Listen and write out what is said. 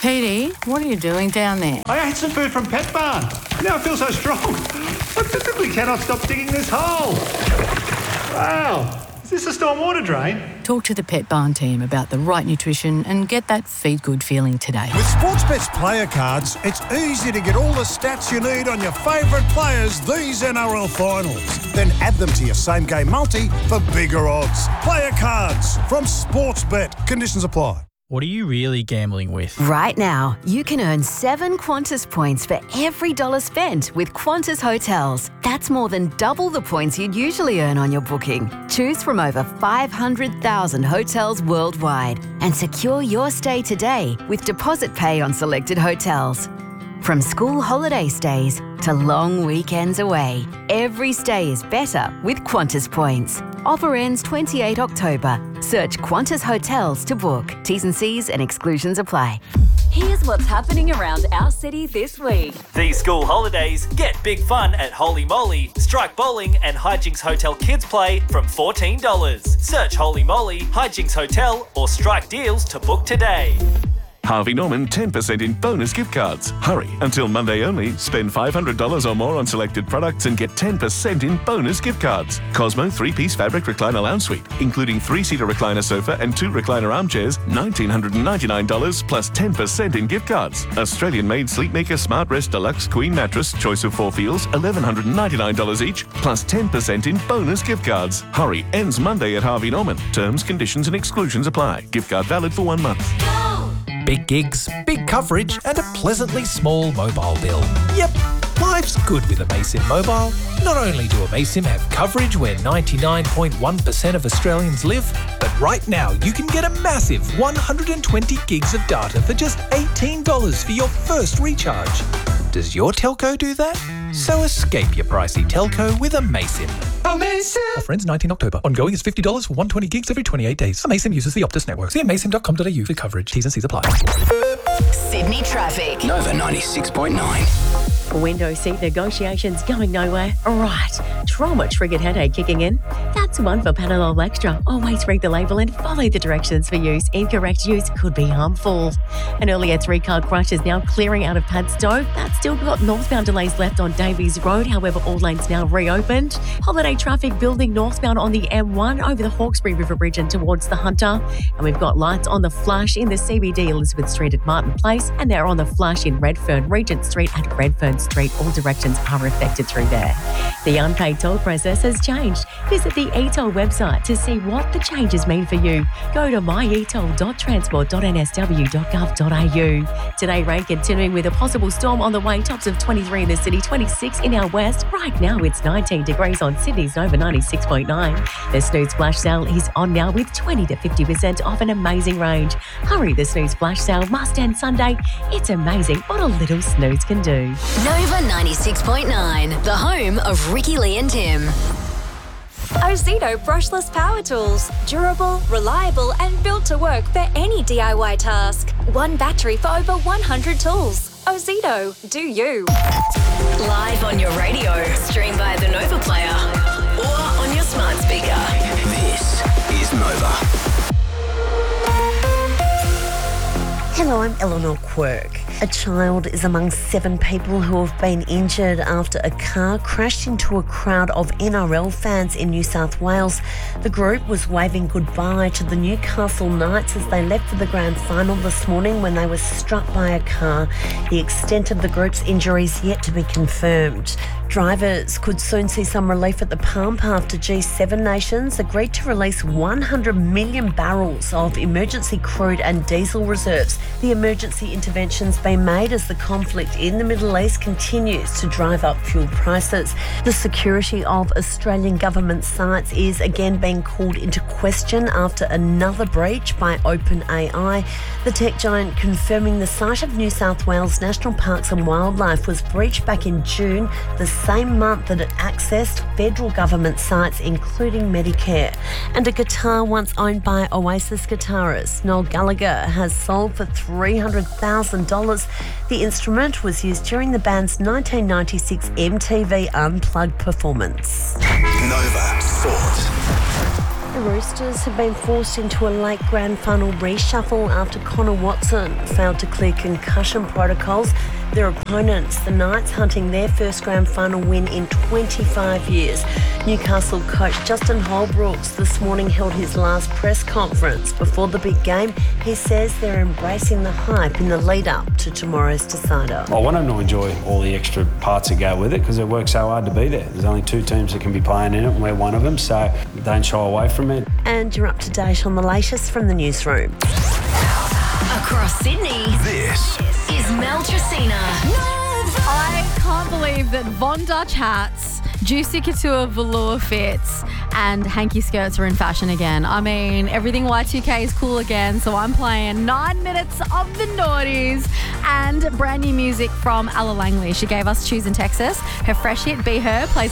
Petey, what are you doing down there? I ate some food from Pet Barn. Now I feel so strong. I physically cannot stop digging this hole. Wow. Is this a stormwater drain? Talk to the Pet Barn team about the right nutrition and get that feed-good feeling today. With Sportsbet's player cards, it's easy to get all the stats you need on your favourite players these NRL finals. Then add them to your same-game multi for bigger odds. Player cards from Sportsbet. Conditions apply. What are you really gambling with? Right now, you can earn 7 Qantas points for every $1 spent with Qantas Hotels. That's more than double the points you'd usually earn on your booking. Choose from over 500,000 hotels worldwide and secure your stay today with deposit pay on selected hotels. From school holiday stays to long weekends away, every stay is better with Qantas points. Offer ends 28 October. Search Qantas Hotels to book. T's and C's and exclusions apply. Here's what's happening around our city this week. These school holidays, get big fun at Holy Moly, Strike Bowling and Hijinks Hotel Kids Play from $14. Search Holy Moly, Hijinks Hotel or Strike Deals to book today. Harvey Norman 10% in bonus gift cards. Hurry, until Monday only. Spend $500 or more on selected products and get 10% in bonus gift cards. Cosmo 3-piece fabric recliner lounge suite, including 3-seater recliner sofa and 2 recliner armchairs, $1,999 plus 10% in gift cards. Australian-made Sleepmaker Smart Rest Deluxe Queen Mattress, choice of 4 feels, $1,199 each, plus 10% in bonus gift cards. Hurry, ends Monday at Harvey Norman. Terms, conditions and exclusions apply. Gift card valid for 1 month. Big gigs, big coverage, and a pleasantly small mobile bill. Yep, life's good with Amaysim Mobile. Not only do Amaysim have coverage where 99.1% of Australians live, but right now you can get a massive 120 gigs of data for just $18 for your first recharge. Does your telco do that? So escape your pricey telco with Amaysim. Amaysim! Offer ends 19 October. Ongoing is $50 for 120 gigs every 28 days. Amaysim uses the Optus network. See amaysim.com.au for coverage. T's and C's apply. Sydney traffic. Nova 96.9. Window seat negotiations going nowhere. Right. Trauma triggered headache kicking in. That's one for Panadol Extra. Always read the label and follow the directions for use. Incorrect use could be harmful. An earlier 3-car crash is now clearing out of Padstow. That's still got northbound delays left on Davies Road. However, all lanes now reopened. Holiday traffic building northbound on the M1 over the Hawkesbury River Bridge and towards the Hunter. And we've got lights on the flash in the CBD Elizabeth Street at Martin Place. And they're on the flash in Redfern, Regent Street and Redfern Street. All directions are affected through there. The unpaid toll process has changed. Visit the eToll website to see what the changes mean for you. Go to myetoll.transport.nsw.gov.au. Today, rain continuing with a possible storm on the way. Tops of 23 in the city, 26 in our west. Right now, it's 19 degrees on Sydney's Nova 96.9. The Snooze Flash Sale is on now with 20 to 50% off an amazing range. Hurry, the Snooze Flash Sale must end Sunday. It's amazing what a little snooze can do. Nova 96.9, the home of Ricky Lee and Tim. Ozito brushless power tools. Durable, reliable and built to work for any DIY task. One battery for over 100 tools. Ozito, do you. Live on your radio, stream via the Nova Player or on your smart speaker. This is Nova. Hello, I'm Eleanor Quirk. A child is among 7 people who have been injured after a car crashed into a crowd of NRL fans in New South Wales. The group was waving goodbye to the Newcastle Knights as they left for the grand final this morning when they were struck by a car. The extent of the group's injuries yet to be confirmed. Drivers could soon see some relief at the pump after G7 nations agreed to release 100 million barrels of emergency crude and diesel reserves. The emergency intervention's been made as the conflict in the Middle East continues to drive up fuel prices. The security of Australian government sites is again being called into question after another breach by OpenAI. The tech giant confirming the site of New South Wales National Parks and Wildlife was breached back in June, the same month that it accessed federal government sites including Medicare. And a guitar once owned by Oasis guitarist Noel Gallagher has sold for $300,000. The instrument was used during the band's 1996 MTV Unplugged performance. Nova Sport. Roosters have been forced into a late grand final reshuffle after Connor Watson failed to clear concussion protocols. Their opponents, the Knights, hunting their first grand final win in 25 years. Newcastle coach Justin Holbrooks this morning held his last press conference before the big game. He says they're embracing the hype in the lead up to tomorrow's decider. I want them to enjoy all the extra parts that go with it because it works so hard to be there. There's only 2 teams that can be playing in it and we're one of them, so don't shy away from it. And you're up to date on the latest from the newsroom. Across Sydney, This is Mel Tracina. I can't believe that Von Dutch hats, Juicy Couture velour fits and hanky skirts are in fashion again. I mean, everything Y2K is cool again, so I'm playing 9 minutes of the noughties and brand new music from Ella Langley. She gave us Choose in Texas. Her fresh hit, Be Her, plays